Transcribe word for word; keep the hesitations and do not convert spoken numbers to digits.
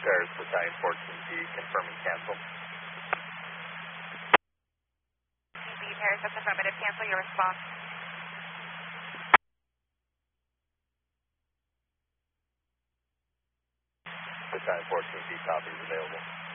Paris Battalion fourteen B, confirm and cancel. B, Paris, that's affirmative. Cancel your response. Battalion fourteen B, copy is available.